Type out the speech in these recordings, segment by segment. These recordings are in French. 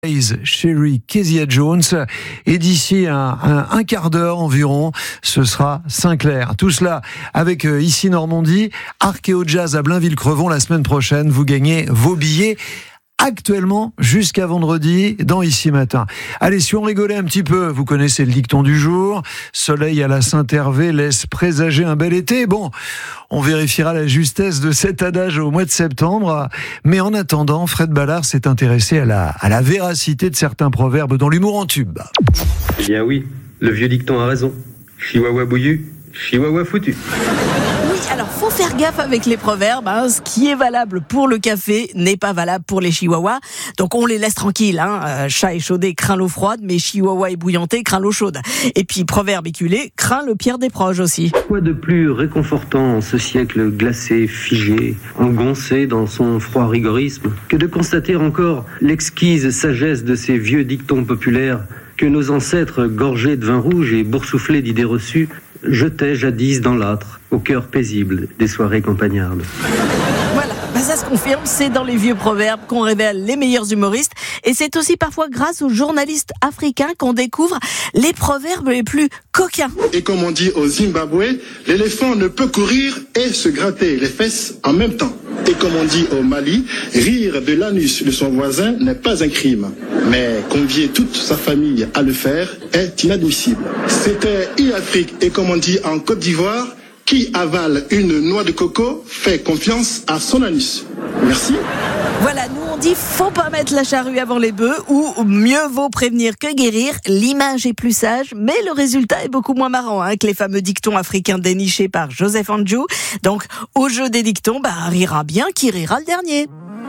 Sherry Kezia Jones, et d'ici un quart d'heure environ, ce sera Sinclair. Tout cela avec Ici Normandie, Archéo Jazz à Blainville-Crevon la semaine prochaine. Vous gagnez vos billets actuellement jusqu'à vendredi dans Ici Matin. Allez, si on rigolait un petit peu, vous connaissez le dicton du jour, soleil à la Saint-Hervé laisse présager un bel été. Bon, on vérifiera la justesse de cet adage au mois de septembre, mais en attendant, Fred Ballard s'est intéressé à la véracité de certains proverbes dans l'humour en tube. Eh bien oui, le vieux dicton a raison. Chihuahua bouillu, chihuahua foutu. Alors, faut faire gaffe avec les proverbes. Ce qui est valable pour le café n'est pas valable pour les chihuahuas. Donc, on les laisse tranquilles. Chat échaudé craint l'eau froide, mais chihuahua ébouillanté craint l'eau chaude. Et puis, proverbe éculé craint le pire des proches aussi. Quoi de plus réconfortant en ce siècle glacé, figé, engoncé dans son froid rigorisme, que de constater encore l'exquise sagesse de ces vieux dictons populaires que nos ancêtres, gorgés de vin rouge et boursouflés d'idées reçues, jetaient jadis dans l'âtre, au cœur paisible des soirées campagnardes. Voilà, ça se confirme, c'est dans les vieux proverbes qu'on révèle les meilleurs humoristes, et c'est aussi parfois grâce aux journalistes africains qu'on découvre les proverbes les plus coquins. Et comme on dit au Zimbabwe, l'éléphant ne peut courir et se gratter les fesses en même temps. Et comme on dit au Mali, rire de l'anus de son voisin n'est pas un crime. Mais convier toute sa famille à le faire est inadmissible. C'était e-Afrique, et comme on dit en Côte d'Ivoire, qui avale une noix de coco fait confiance à son anus. Merci. Voilà, nous on dit faut pas mettre la charrue avant les bœufs, ou mieux vaut prévenir que guérir. L'image est plus sage, mais le résultat est beaucoup moins marrant que les fameux dictons africains dénichés par Joseph Andjou. Donc au jeu des dictons, rira bien qui rira le dernier.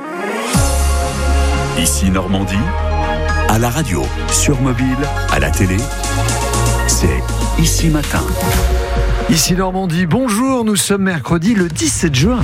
Ici Normandie, à la radio, sur mobile, à la télé, c'est Ici Matin. Ici Normandie, bonjour, nous sommes mercredi le 17 juin.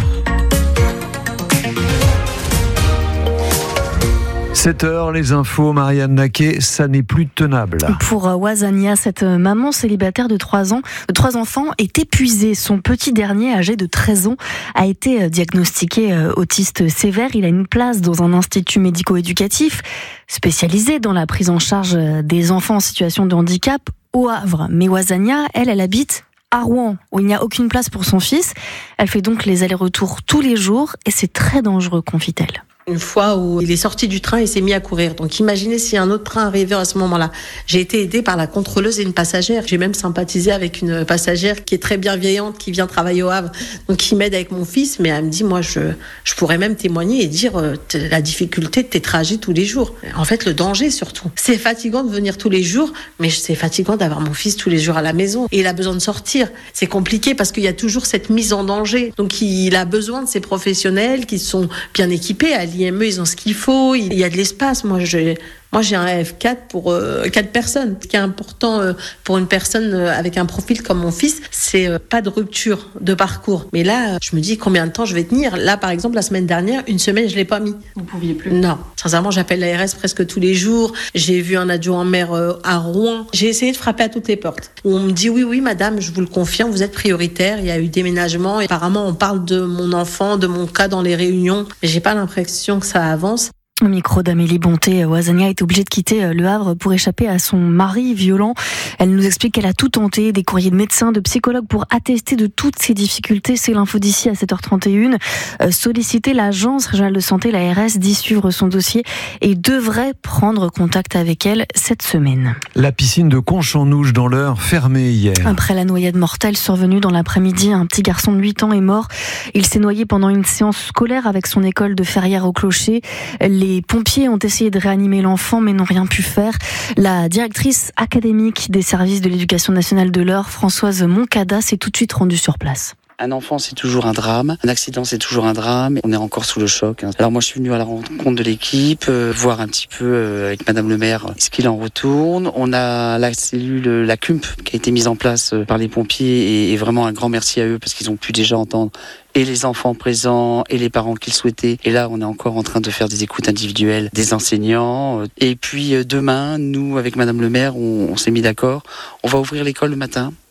7h, les infos, Marianne Naquet, ça n'est plus tenable. Pour Wazania, cette maman célibataire de 3 enfants est épuisée. Son petit dernier, âgé de 13 ans, a été diagnostiqué autiste sévère. Il a une place dans un institut médico-éducatif spécialisé dans la prise en charge des enfants en situation de handicap au Havre. Mais Wazania, elle habite à Rouen, où il n'y a aucune place pour son fils. Elle fait donc les allers-retours tous les jours et c'est très dangereux, confie-t-elle. Une fois où il est sorti du train, il s'est mis à courir. Donc imaginez si un autre train arrivait à ce moment-là. J'ai été aidée par la contrôleuse et une passagère. J'ai même sympathisé avec une passagère qui est très bienveillante, qui vient travailler au Havre, donc qui m'aide avec mon fils. Mais elle me dit, moi, je pourrais même témoigner et dire la difficulté de tes trajets tous les jours. En fait, le danger surtout. C'est fatigant de venir tous les jours, mais c'est fatigant d'avoir mon fils tous les jours à la maison. Et il a besoin de sortir. C'est compliqué parce qu'il y a toujours cette mise en danger. Donc il a besoin de ces professionnels qui sont bien équipés. À l'IME, ils ont ce qu'il faut, il y a de l'espace. Moi, j'ai un F4 pour 4 personnes. Ce qui est important pour une personne avec un profil comme mon fils, c'est pas de rupture de parcours. Mais là, je me dis combien de temps je vais tenir. Là, par exemple, la semaine dernière, une semaine, je l'ai pas mis. Vous pouviez plus? Non. Sincèrement, j'appelle l'ARS presque tous les jours. J'ai vu un adjoint maire à Rouen. J'ai essayé de frapper à toutes les portes. On me dit oui, madame, je vous le confirme, vous êtes prioritaire. Il y a eu déménagement. Et apparemment, on parle de mon enfant, de mon cas dans les réunions. Mais j'ai pas l'impression que ça avance. Au micro d'Amélie Bonté, Wazania est obligée de quitter le Havre pour échapper à son mari violent. Elle nous explique qu'elle a tout tenté, des courriers de médecins, de psychologues pour attester de toutes ses difficultés. C'est l'info d'ici à 7h31. Solliciter l'agence régionale de santé, l'ARS, dit suivre son dossier et devrait prendre contact avec elle cette semaine. La piscine de Conche-en-Ouge dans l'Eure, fermée hier. Après la noyade mortelle survenue dans l'après-midi, un petit garçon de 8 ans est mort. Il s'est noyé pendant une séance scolaire avec son école de Ferrières au Clocher. Les pompiers ont essayé de réanimer l'enfant mais n'ont rien pu faire. La directrice académique des services de l'éducation nationale de l'Eure, Françoise Moncada, s'est tout de suite rendue sur place. Un enfant, c'est toujours un drame. Un accident, c'est toujours un drame. On est encore sous le choc. Alors moi, je suis venu à la rencontre de l'équipe, voir un petit peu avec Madame le maire ce qu'il en retourne. On a la cellule, la CUMP, qui a été mise en place par les pompiers et vraiment un grand merci à eux parce qu'ils ont pu déjà entendre et les enfants présents et les parents qu'ils souhaitaient. Et là, on est encore en train de faire des écoutes individuelles des enseignants. Et puis demain, nous, avec Madame le maire, on s'est mis d'accord. On va ouvrir l'école le matin.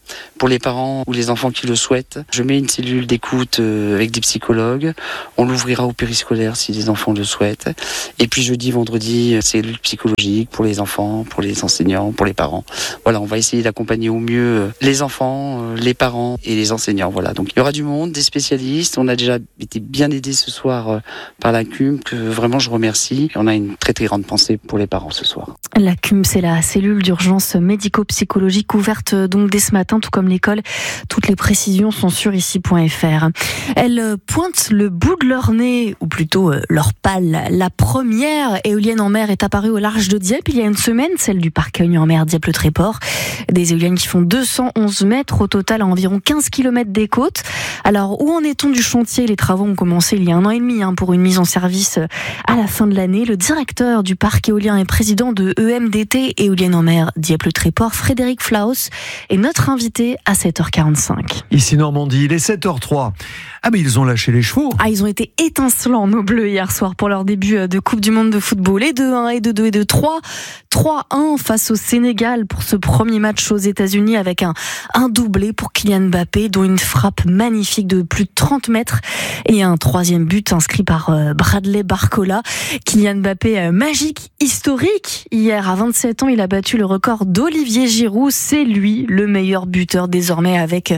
Pour les parents ou les enfants qui le souhaitent, je mets une cellule d'écoute avec des psychologues. On l'ouvrira au périscolaire si les enfants le souhaitent. Et puis jeudi, vendredi, cellule psychologique pour les enfants, pour les enseignants, pour les parents. Voilà, on va essayer d'accompagner au mieux les enfants, les parents et les enseignants. Voilà, donc il y aura du monde, des spécialistes. On a déjà été bien aidés ce soir par la CUM, que vraiment je remercie. Et on a une très très grande pensée pour les parents ce soir. La CUM, c'est la cellule d'urgence médico-psychologique ouverte donc dès ce matin, tout comme l'école. Toutes les précisions sont sur ici.fr. Elles pointent le bout de leur nez, ou plutôt leur pale. La première éolienne en mer est apparue au large de Dieppe il y a une semaine, celle du parc éolien en mer Dieppe-le-Tréport. Des éoliennes qui font 211 mètres au total à environ 15 km des côtes. Alors, où en est-on du chantier ? Les travaux ont commencé il y a 1 an et demi pour une mise en service à la fin de l'année. Le directeur du parc éolien et président de EMDT, éolienne en mer Dieppe-le-Tréport, Frédéric Flaus, est notre invité à 7h45. Ici Normandie, il est 7h03. Ah mais ils ont lâché les chevaux. Ah, ils ont été étincelants, nos Bleus, hier soir pour leur début de Coupe du Monde de football. Et 2-1, et 2-2, et 2-3. 3-1 face au Sénégal pour ce premier match aux États-Unis avec un doublé pour Kylian Mbappé, dont une frappe magnifique de plus de 30 mètres et un 3e but inscrit par Bradley Barcola. Kylian Mbappé, magique, historique. Hier, à 27 ans, il a battu le record d'Olivier Giroud. C'est lui le meilleur buteur désormais avec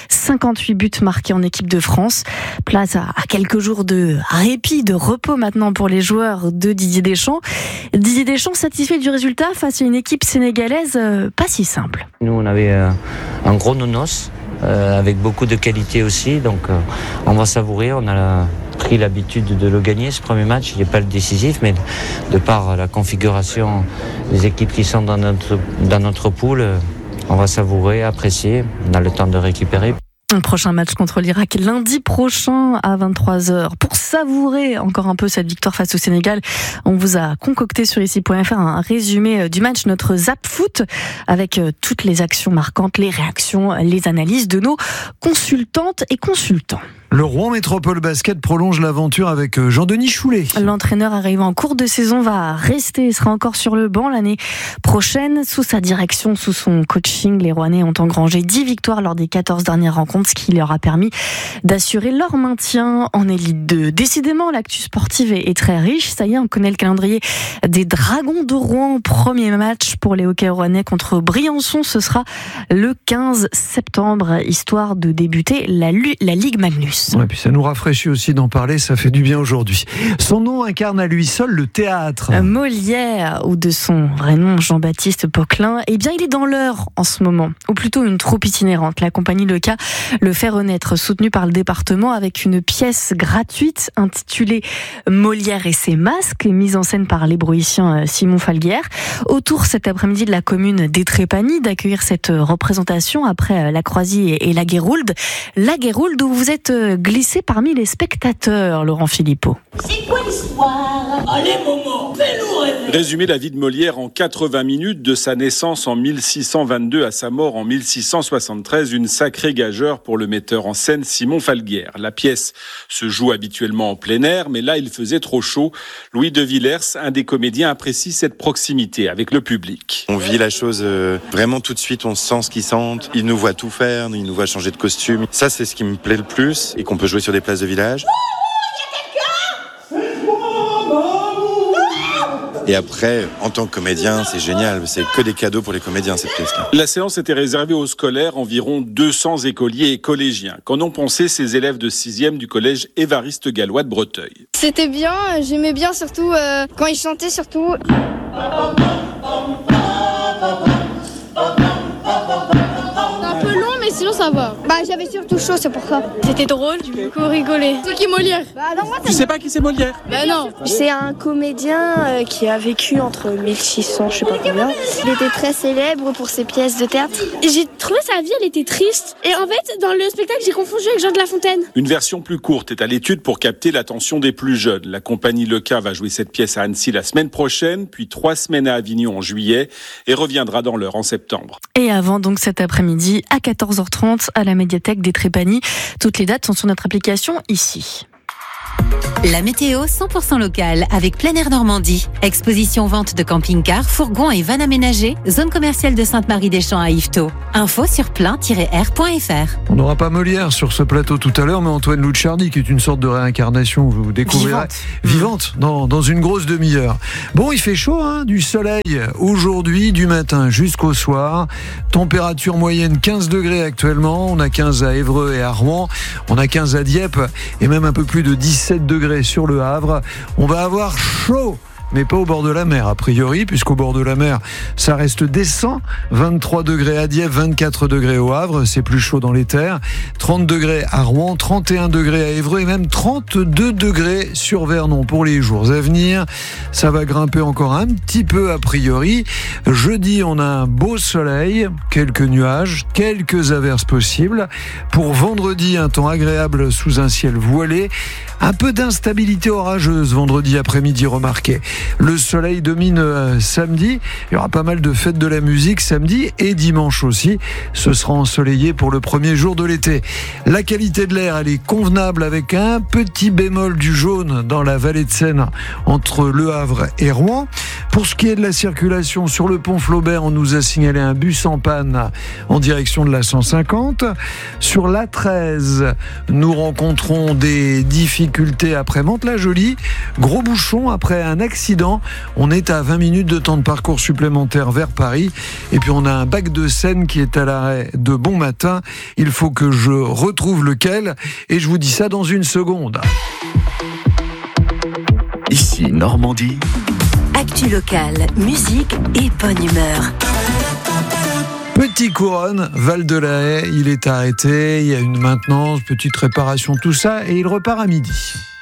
58 buts marqués en équipe de France. Place à quelques jours de répit, de repos maintenant pour les joueurs de Didier Deschamps. Didier Deschamps satisfait du résultat face à une équipe sénégalaise pas si simple. Nous, on avait un gros nonos avec beaucoup de qualité aussi, donc on va savourer. On a pris l'habitude de le gagner ce premier match. Il n'est pas le décisif, mais de par la configuration des équipes qui sont dans notre poule, on va savourer, apprécier. On a le temps de récupérer. Un prochain match contre l'Irak lundi prochain à 23h. Pour savourer encore un peu cette victoire face au Sénégal, on vous a concocté sur ici.fr un résumé du match, notre Zap Foot, avec toutes les actions marquantes, les réactions, les analyses de nos consultantes et consultants. Le Rouen Métropole Basket prolonge l'aventure avec Jean-Denis Choulet. L'entraîneur arrivant en cours de saison va rester et sera encore sur le banc l'année prochaine. Sous sa direction, sous son coaching, les Rouennais ont engrangé 10 victoires lors des 14 dernières rencontres, ce qui leur a permis d'assurer leur maintien en élite 2. Décidément, l'actu sportive est très riche. Ça y est, on connaît le calendrier des Dragons de Rouen. Premier match pour les hockey rouennais contre Briançon. Ce sera le 15 septembre, histoire de débuter la Ligue Magnus. Ouais, puis ça nous rafraîchit aussi d'en parler, ça fait du bien aujourd'hui. Son nom incarne à lui seul le théâtre. Molière, ou de son vrai nom Jean-Baptiste Poquelin, eh bien il est dans l'heure en ce moment, ou plutôt une troupe itinérante. La compagnie Leca le fait renaître, soutenue par le département avec une pièce gratuite intitulée Molière et ses masques, mise en scène par l'hébroïcien Simon Falguière. Autour cet après-midi de la commune d'Étrépagny d'accueillir cette représentation après la Croisie et la Guéroulde. La Guéroulde où vous êtes glissé parmi les spectateurs, Laurent Philippot. C'est quoi l'histoire ? Allez Momo, fais-nous rêver. Résumer la vie de Molière en 80 minutes, de sa naissance en 1622 à sa mort en 1673, une sacrée gageure pour le metteur en scène Simon Falguière. La pièce se joue habituellement en plein air, mais là il faisait trop chaud. Louis de Villers, un des comédiens, apprécie cette proximité avec le public. On vit la chose vraiment tout de suite, on sent ce qu'ils sentent. Ils nous voient tout faire, ils nous voient changer de costume. Ça c'est ce qui me plaît le plus et qu'on peut jouer sur des places de village. Et après, en tant que comédien, c'est génial. C'est que des cadeaux pour les comédiens, cette pièce-là. La séance était réservée aux scolaires, environ 200 écoliers et collégiens. Qu'en ont pensé ces élèves de 6e du collège Évariste Gallois de Breteuil? C'était bien, j'aimais bien surtout quand ils chantaient surtout. Sinon ça va. J'avais surtout chaud, c'est pour ça. C'était drôle, j'ai beaucoup rigolé. C'est qui Molière? Non, tu sais pas qui c'est Molière? Non. C'est un comédien qui a vécu entre 1600, je sais pas combien. Il était très célèbre pour ses pièces de théâtre. J'ai trouvé sa vie, elle était triste. Et en fait, dans le spectacle, j'ai confondu avec Jean de La Fontaine. Une version plus courte est à l'étude pour capter l'attention des plus jeunes. La compagnie Leca va jouer cette pièce à Annecy la semaine prochaine, puis 3 semaines à Avignon en juillet et reviendra dans l'heure en septembre. Et avant donc cet après-midi à 14h30 à la médiathèque d'Étrépagny. Toutes les dates sont sur notre application ici. La météo 100% locale avec Plein Air Normandie. Exposition vente de camping-cars, fourgons et vannes aménagées. Zone commerciale de Sainte-Marie-des-Champs à Yvetot. Info sur plein-air.fr. On n'aura pas Molière sur ce plateau tout à l'heure, mais Antoine Luchardi, qui est une sorte de réincarnation, vous découvrirez. Vivante dans une grosse demi-heure. Bon, il fait chaud, du soleil aujourd'hui, du matin jusqu'au soir. Température moyenne 15 degrés actuellement. On a 15 à Évreux et à Rouen. On a 15 à Dieppe et même un peu plus de 17 degrés sur le Havre. On va avoir chaud, mais pas au bord de la mer a priori, puisqu'au bord de la mer ça reste décent. 23 degrés à Dieppe, 24 degrés au Havre, c'est plus chaud dans les terres. 30 degrés à Rouen, 31 degrés à Évreux et même 32 degrés sur Vernon pour les jours à venir. Ça va grimper encore un petit peu a priori. Jeudi, on a un beau soleil, quelques nuages, quelques averses possibles. Pour vendredi, un temps agréable sous un ciel voilé. Un peu d'instabilité orageuse vendredi après-midi remarqué. Le soleil domine samedi. Il y aura pas mal de fêtes de la musique samedi et dimanche aussi. Ce sera ensoleillé pour le premier jour de l'été. La qualité de l'air, elle est convenable avec un petit bémol du jaune dans la vallée de Seine entre Le Havre et Rouen. Pour ce qui est de la circulation sur le pont Flaubert, on nous a signalé un bus en panne en direction de la 150. Sur l'A13, nous rencontrons des difficultés après Mantes-la-Jolie. Gros bouchon après un accident. On est à 20 minutes de temps de parcours supplémentaire vers Paris. Et puis on a un bac de Seine qui est à l'arrêt de Bon Matin. Il faut que je retrouve lequel et je vous dis ça dans une seconde. Ici Normandie. Actu locale, musique et bonne humeur. Petit Couronne, Val de la Haye, il est arrêté, il y a une maintenance, petite réparation, tout ça, et il repart à midi.